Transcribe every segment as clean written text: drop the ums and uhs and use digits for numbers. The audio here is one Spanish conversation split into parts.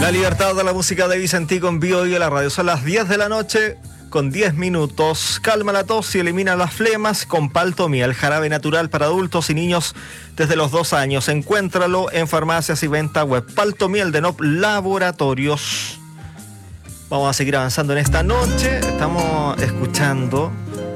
La libertad de la música de Vicentico en vivo y en la radio. Son las 10 de la noche con 10 minutos. Calma la tos y elimina las flemas con Paltomiel, jarabe natural para adultos y niños desde los 2 años. Encuéntralo en farmacias y venta web. Paltomiel de NOP Laboratorios. Vamos a seguir avanzando en esta noche. Estamos escuchando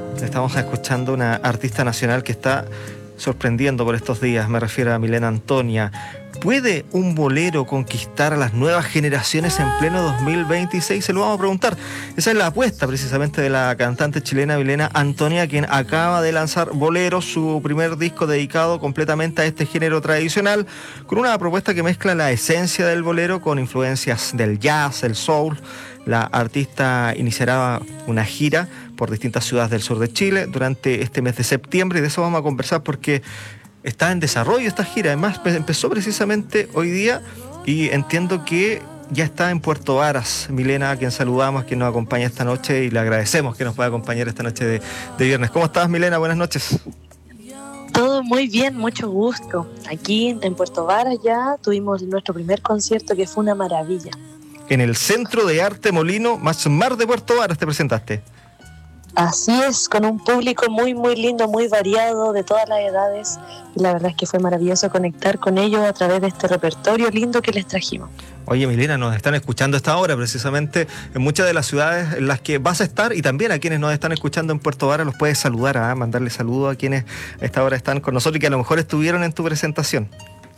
una artista nacional que está sorprendiendo por estos días. Me refiero a Milena Antonia. ¿Puede un bolero conquistar a las nuevas generaciones en pleno 2026? Se lo vamos a preguntar. Esa es la apuesta precisamente de la cantante chilena Milena Antonia, quien acaba de lanzar Bolero, su primer disco dedicado completamente a este género tradicional, con una propuesta que mezcla la esencia del bolero con influencias del jazz, el soul. La artista iniciará una gira por distintas ciudades del sur de Chile durante este mes de septiembre, y de eso vamos a conversar porque está en desarrollo esta gira. Además, empezó precisamente hoy día y entiendo que ya está en Puerto Varas. Milena, a quien saludamos, quien nos acompaña esta noche, y le agradecemos que nos pueda acompañar esta noche de viernes. ¿Cómo estás, Milena? Buenas noches. Todo muy bien, mucho gusto. Aquí en Puerto Varas ya tuvimos nuestro primer concierto, que fue una maravilla. En el Centro de Arte Molino Más Mar de Puerto Varas te presentaste. Así es, con un público muy muy lindo, muy variado, de todas las edades, y la verdad es que fue maravilloso conectar con ellos a través de este repertorio lindo que les trajimos. Oye, Milena, nos están escuchando a esta hora precisamente en muchas de las ciudades en las que vas a estar, y también a quienes nos están escuchando en Puerto Varas los puedes saludar, mandarle saludos a quienes a esta hora están con nosotros y que a lo mejor estuvieron en tu presentación.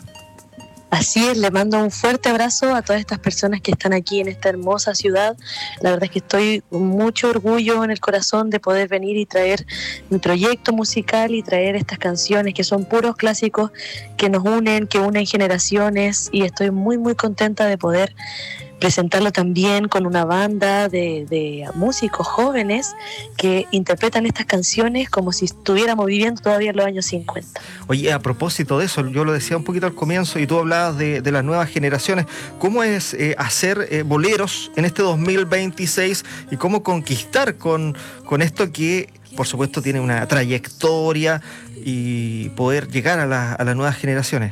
Así es, le mando un fuerte abrazo a todas estas personas que están aquí en esta hermosa ciudad. La verdad es que estoy con mucho orgullo en el corazón de poder venir y traer mi proyecto musical y traer estas canciones que son puros clásicos que nos unen, que unen generaciones, y estoy muy muy contenta de poder presentarlo también con una banda de músicos jóvenes que interpretan estas canciones como si estuviéramos viviendo todavía en los años 50. Oye, a propósito de eso, yo lo decía un poquito al comienzo y tú hablabas de las nuevas generaciones. ¿Cómo es hacer boleros en este 2026 y cómo conquistar con esto que, por supuesto, tiene una trayectoria, y poder llegar a las nuevas generaciones?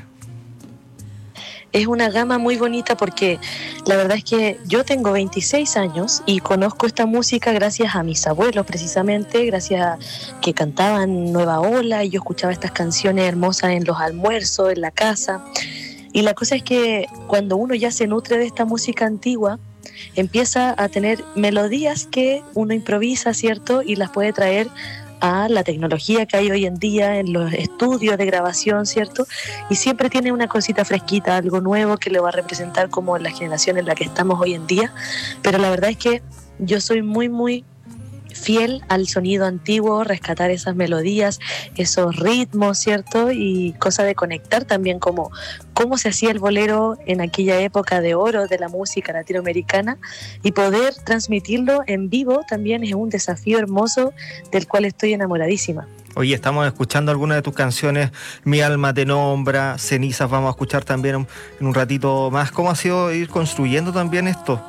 Es una gama muy bonita porque la verdad es que yo tengo 26 años y conozco esta música gracias a mis abuelos, precisamente, gracias a que cantaban Nueva Ola, y yo escuchaba estas canciones hermosas en los almuerzos, en la casa. Y la cosa es que cuando uno ya se nutre de esta música antigua, empieza a tener melodías que uno improvisa, ¿cierto? Y las puede traer a la tecnología que hay hoy en día en los estudios de grabación, ¿cierto? Y siempre tiene una cosita fresquita, algo nuevo que le va a representar como la generación en la que estamos hoy en día. Pero la verdad es que yo soy muy, muy fiel al sonido antiguo, rescatar esas melodías, esos ritmos, ¿cierto? Y cosa de conectar también como cómo se hacía el bolero en aquella época de oro de la música latinoamericana, y poder transmitirlo en vivo también es un desafío hermoso del cual estoy enamoradísima. Oye, estamos escuchando algunas de tus canciones, Mi alma te nombra, Cenizas, vamos a escuchar también en un ratito más. ¿Cómo ha sido ir construyendo también esto?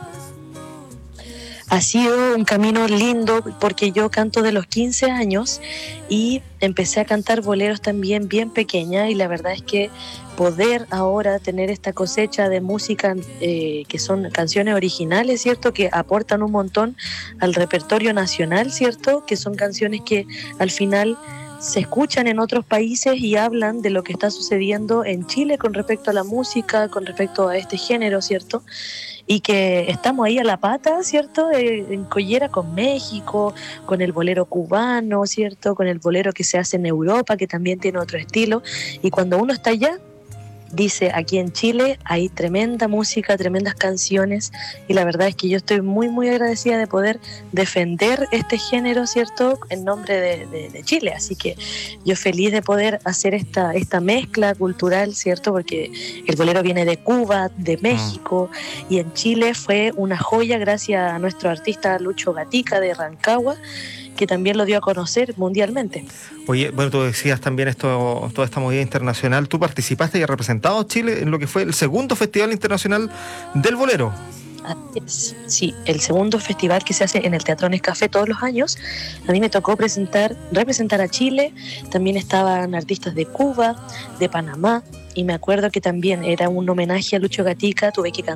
Ha sido un camino lindo porque yo canto de los 15 años y empecé a cantar boleros también bien pequeña, y la verdad es que poder ahora tener esta cosecha de música que son canciones originales, ¿cierto? Que aportan un montón al repertorio nacional, ¿cierto? Que son canciones que al final se escuchan en otros países y hablan de lo que está sucediendo en Chile con respecto a la música, con respecto a este género, ¿cierto? Y que estamos ahí a la pata, ¿cierto? En collera con México, con el bolero cubano, ¿cierto? Con el bolero que se hace en Europa, que también tiene otro estilo. Y cuando uno está allá, dice, aquí en Chile hay tremenda música, tremendas canciones, y la verdad es que yo estoy muy muy agradecida de poder defender este género, ¿cierto?, en nombre de Chile. Así que yo feliz de poder hacer esta mezcla cultural, ¿cierto?, porque el bolero viene de Cuba, de México, y en Chile fue una joya gracias a nuestro artista Lucho Gatica de Rancagua, que también lo dio a conocer mundialmente. Oye, bueno, tú decías también toda esta movida internacional. Tú participaste y has representado a Chile en lo que fue el segundo Festival Internacional del Bolero. Sí, el segundo festival que se hace en el Teatro Nescafé todos los años. A mí me tocó representar a Chile. También estaban artistas de Cuba, de Panamá, y me acuerdo que también era un homenaje a Lucho Gatica. Tuve que cantar